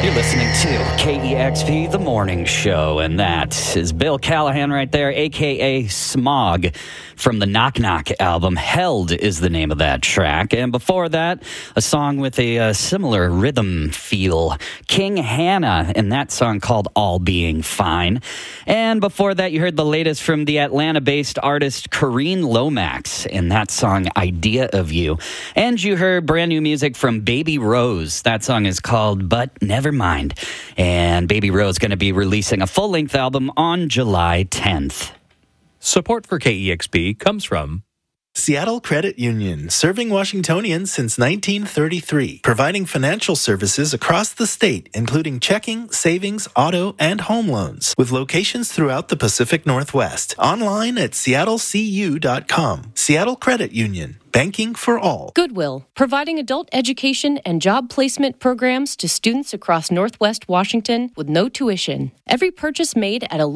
You're listening to KEXP, The Morning Show, and that is Bill Callahan right there, a.k.a. Smog, from the Knock Knock album. Held is the name of that track. And before that, a song with a similar rhythm feel, King Hannah, and that song called All Being Fine. And before that, you heard the latest from the Atlanta-based artist Kareen Lomax, and that song, Idea of You. And you heard brand new music from Baby Rose. That song is called But Never Mind. And Baby Rose is going to be releasing a full-length album on July 10th. Support for KEXP comes from Seattle Credit Union, serving Washingtonians since 1933, providing financial services across the state, including checking, savings, auto, and home loans, with locations throughout the Pacific Northwest. Online at seattlecu.com. Seattle Credit Union, banking for all. Goodwill, providing adult education and job placement programs to students across Northwest Washington with no tuition. Every purchase made at a